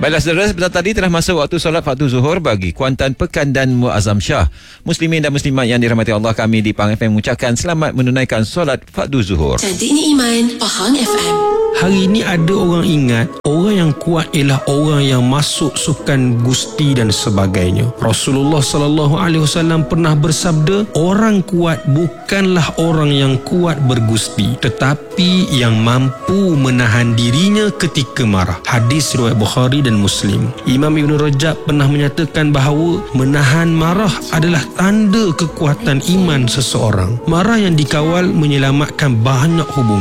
Baiklah saudara, sebentar tadi telah masuk waktu solat fardu zuhur bagi Kuantan Pekan dan Muazzam Shah. Muslimin dan muslimat yang dirahmati Allah, kami di Pahang FM mengucapkan selamat menunaikan solat fardu zuhur. Cantiknya iman, Pahang FM. Hari ini ada orang ingat orang yang kuat ialah orang yang masuk sukan gusti dan sebagainya. Rasulullah SAW pernah bersabda, orang kuat bukanlah orang yang kuat bergusti, tetapi yang mampu menahan dirinya ketika marah. Hadis riwayat Bukhari dan Muslim. Imam Ibn Rajab pernah menyatakan bahawa menahan marah adalah tanda kekuatan iman seseorang. Marah yang dikawal menyelamatkan banyak hubungan.